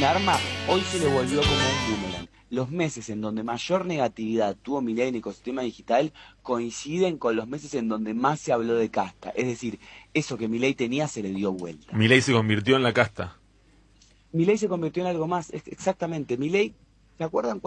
arma, hoy se le volvió como un boomerang. Los meses en donde mayor negatividad tuvo Milei en el ecosistema digital coinciden con los meses en donde más se habló de casta. Es decir, eso que Milei tenía se le dio vuelta. Milei se convirtió en la casta. Milei se convirtió en algo más, exactamente. Milei, ¿se acuerdan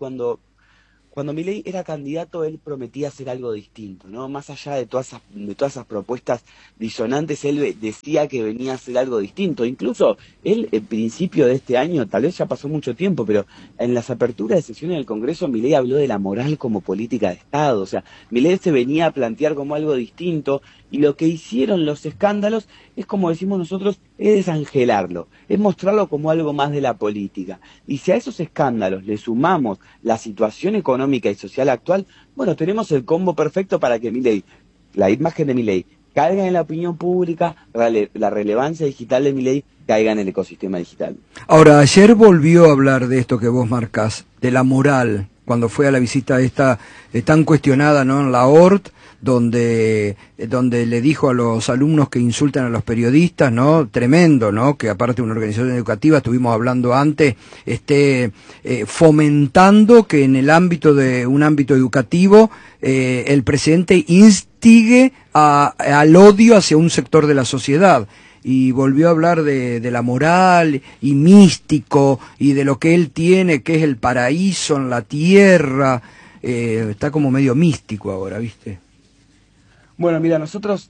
cuando Milei era candidato? Él prometía hacer algo distinto, ¿no? Más allá de todas esas propuestas disonantes, él decía que venía a hacer algo distinto. Incluso él, en principio de este año, tal vez ya pasó mucho tiempo, pero en las aperturas de sesiones del Congreso, Milei habló de la moral como política de Estado. O sea, Milei se venía a plantear como algo distinto, y lo que hicieron los escándalos es, como decimos nosotros, es desangelarlo, es mostrarlo como algo más de la política. Y si a esos escándalos le sumamos la situación económica y social actual, bueno, tenemos el combo perfecto para que Milei, la imagen de Milei, caiga en la opinión pública, la relevancia digital de Milei caiga en el ecosistema digital. Ahora, ayer volvió a hablar de esto que vos marcás, de la moral, cuando fue a la visita esta tan cuestionada, ¿no?, en la ORT, donde le dijo a los alumnos que insultan a los periodistas, ¿no? Tremendo, ¿no? Que aparte de una organización educativa, estuvimos hablando antes, esté fomentando que en el ámbito de un ámbito educativo el presidente instigue al odio hacia un sector de la sociedad. Y volvió a hablar de la moral y místico y de lo que él tiene, que es el paraíso en la tierra. Está como medio místico ahora, ¿viste? Bueno, mira, nosotros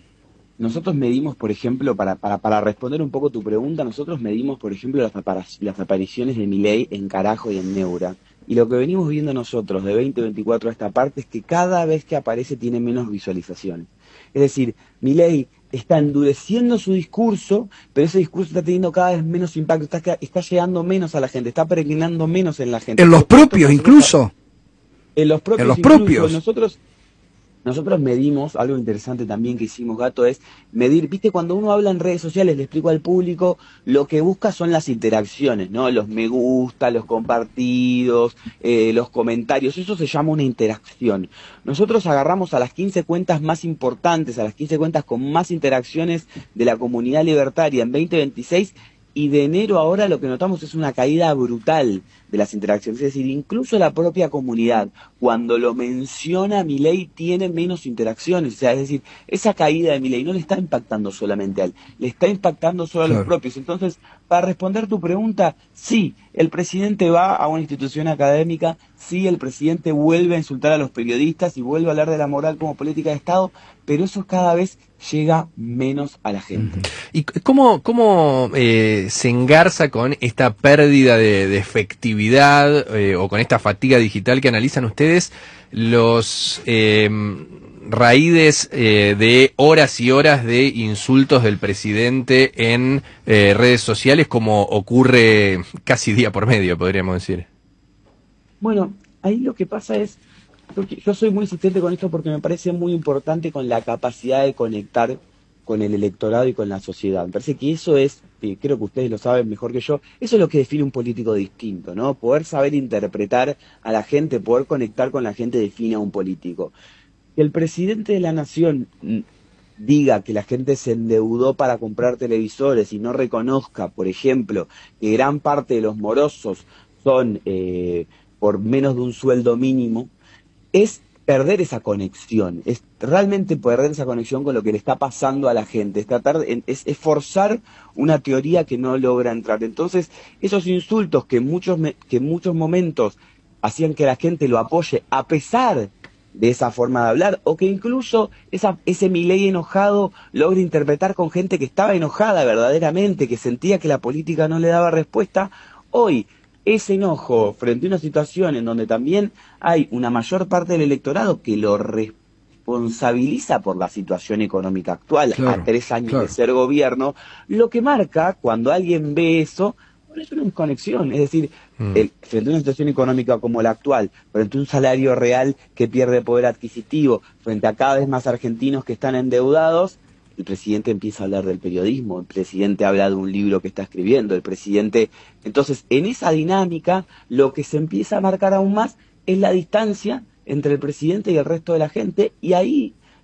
medimos, por ejemplo, para responder un poco tu pregunta, nosotros medimos, por ejemplo, las apariciones de Milei en Carajo y en Neura. Y lo que venimos viendo nosotros de 2024 a esta parte es que cada vez que aparece tiene menos visualizaciones. Es decir, Milei está endureciendo su discurso, pero ese discurso está teniendo cada vez menos impacto, está llegando menos a la gente, está peregrinando menos en la gente. En los propios incluso. En los propios. Nosotros medimos, algo interesante también que hicimos, Gato, es medir, viste, cuando uno habla en redes sociales, le explico al público, lo que busca son las interacciones, ¿no? Los me gusta, los compartidos, los comentarios, eso se llama una interacción. Nosotros agarramos a las 15 cuentas más importantes, a las 15 cuentas con más interacciones de la comunidad libertaria en 2026, y de enero ahora lo que notamos es una caída brutal de las interacciones. Es decir, incluso la propia comunidad, cuando lo menciona Milei, tiene menos interacciones. O sea, es decir, esa caída de Milei no le está impactando solamente a él, le está impactando solo a los propios. Entonces, para responder tu pregunta, sí, el presidente va a una institución académica, sí, el presidente vuelve a insultar a los periodistas y vuelve a hablar de la moral como política de Estado, pero eso cada vez llega menos a la gente. ¿Y cómo se engarza con esta pérdida de efectividad o con esta fatiga digital que analizan ustedes los raíces de horas y horas de insultos del presidente en redes sociales, como ocurre casi día por medio, podríamos decir? Bueno, ahí lo que pasa es, yo soy muy insistente con esto porque me parece muy importante con la capacidad de conectar con el electorado y con la sociedad. Me parece que eso es, creo que ustedes lo saben mejor que yo, eso es lo que define un político distinto, ¿no? Poder saber interpretar a la gente, poder conectar con la gente define a un político. Que el presidente de la nación diga que la gente se endeudó para comprar televisores y no reconozca, por ejemplo, que gran parte de los morosos son por menos de un sueldo mínimo, es perder esa conexión, es realmente perder esa conexión con lo que le está pasando a la gente, es forzar una teoría que no logra entrar. Entonces, esos insultos que en muchos momentos hacían que la gente lo apoye a pesar de esa forma de hablar, o que incluso ese Milei enojado logra interpretar con gente que estaba enojada verdaderamente, que sentía que la política no le daba respuesta, hoy ese enojo frente a una situación en donde también hay una mayor parte del electorado que lo responsabiliza por la situación económica actual, a 3 años de ser gobierno, lo que marca, cuando alguien ve eso, es una desconexión. Es decir, frente a una situación económica como la actual, frente a un salario real que pierde poder adquisitivo, frente a cada vez más argentinos que están endeudados, el presidente empieza a hablar del periodismo, el presidente habla de un libro que está escribiendo, el presidente... Entonces, en esa dinámica, lo que se empieza a marcar aún más es la distancia entre el presidente y el resto de la gente, y ahí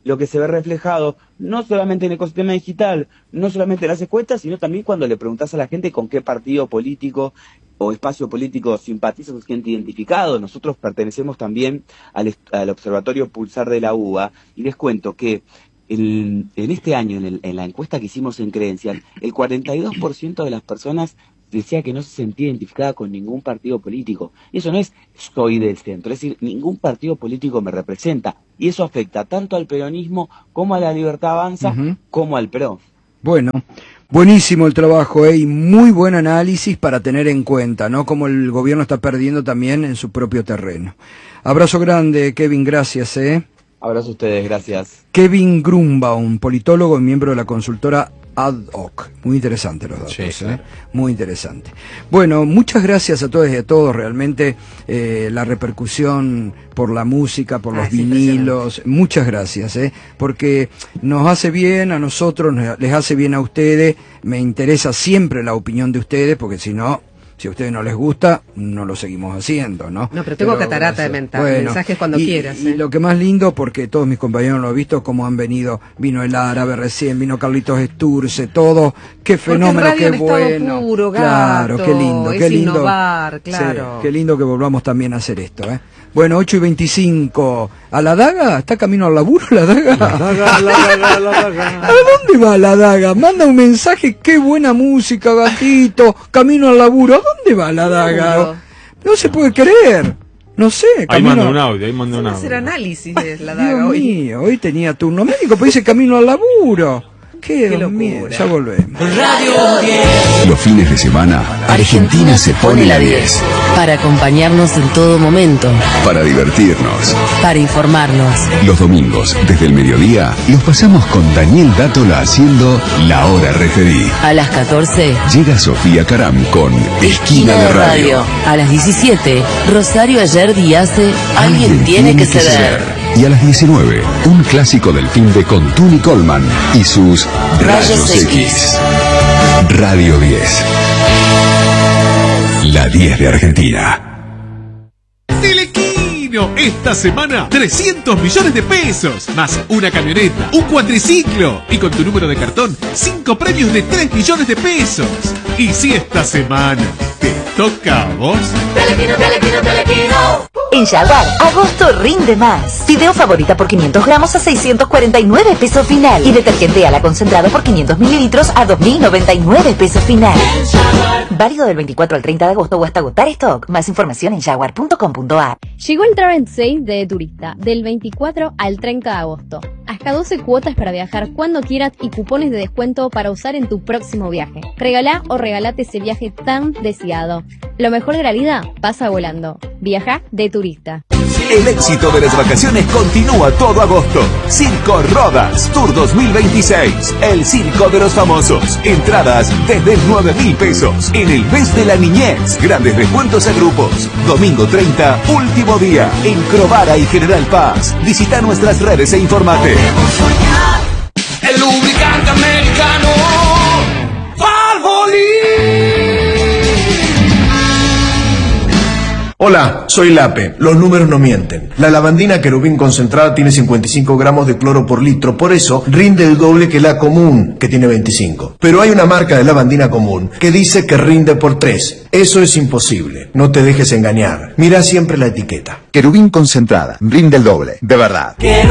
lo que se ve reflejado no solamente en el ecosistema digital, no solamente en las encuestas, sino también cuando le preguntás a la gente con qué partido político o espacio político simpatiza o se siente identificado. Nosotros pertenecemos también al Observatorio Pulsar de la UBA, y les cuento que en este año, en la encuesta que hicimos en Credencial, el 42% de las personas decía que no se sentía identificada con ningún partido político. Y eso no es soy del centro, es decir, ningún partido político me representa. Y eso afecta tanto al peronismo como a la Libertad Avanza, como al PRO. Bueno, buenísimo el trabajo, y muy buen análisis para tener en cuenta, ¿no? Cómo el gobierno está perdiendo también en su propio terreno. Abrazo grande, Kevin, gracias, Abrazo a ustedes, gracias. Kevin Grunbaum, politólogo y miembro de la consultora Ad Hoc. Muy interesante los datos, sí. Muy interesante. Bueno, muchas gracias a todos y a todos. Realmente la repercusión por la música, por los vinilos, muchas gracias, porque nos hace bien a nosotros, les hace bien a ustedes. Me interesa siempre la opinión de ustedes, porque si no, si a ustedes no les gusta, no lo seguimos haciendo, ¿no? No, pero tengo catarata de mensajes cuando quieras. Y lo que más lindo, porque todos mis compañeros lo han visto, cómo han venido, vino el Árabe recién, vino Carlitos Esturce, todo, qué fenómeno, qué bueno. Puro, gato, claro, qué lindo, qué lindo. Innovar, claro. Sí, qué lindo que volvamos también a hacer esto, Bueno, 8:25. ¿A la daga? ¿Está camino al laburo la daga? La daga. ¿A dónde va la daga? Manda un mensaje, qué buena música, gatito. Camino al laburo. ¿A dónde va la daga? No se puede creer. No sé. Ahí manda un audio, Vamos a hacer análisis de la daga Dios hoy. mío, hoy tenía turno médico, pero dice camino al laburo. Qué locura. Ya volvemos. Radio 10. Los fines de semana, Argentina se pone la 10. Para acompañarnos en todo momento. Para divertirnos. Para informarnos. Los domingos, desde el mediodía, los pasamos con Daniel Dátola haciendo La Hora Referí. A las 14. Llega Sofía Caram con Esquina de Radio. A las 17. Rosario Ayer Díace, Alguien tiene que ceder. Y a las 19, un clásico del fin de con Tuni Coleman y sus Rayos X. Radio 10. La 10 de Argentina. Telequino, esta semana 300 millones de pesos, más una camioneta, un cuatriciclo y con tu número de cartón 5 premios de 3 millones de pesos. Y si esta semana te toca a vos, Telequino, Telequino, Telequino. En Jaguar, agosto rinde más. Fideo favorita por 500 gramos a 649 pesos final. Y detergente ala concentrado por 500 mililitros a 2.099 pesos final. Válido del 24 al 30 de agosto o hasta agotar stock. Más información en jaguar.com.ar. Llegó el Travel Sale de Turista, del 24 al 30 de agosto. Hasta 12 cuotas para viajar cuando quieras y cupones de descuento para usar en tu próximo viaje. Regalá o regalate ese viaje tan deseado. Lo mejor de la vida pasa volando. Viaja de Turista. El éxito de las vacaciones continúa todo agosto. Circo Rodas Tour 2026. El circo de los famosos. Entradas desde 9.000 pesos. En el mes de la niñez. Grandes descuentos a grupos. Domingo 30, último día. En Crovara y General Paz. Visita nuestras redes e informate. El lubricante americano Valvoline. Hola, soy Lape. Los números no mienten. La lavandina querubín concentrada tiene 55 gramos de cloro por litro, por eso rinde el doble que la común, que tiene 25. Pero hay una marca de lavandina común que dice que rinde por 3. Eso es imposible. No te dejes engañar. Mira siempre la etiqueta. Querubín concentrada, rinde el doble, de verdad.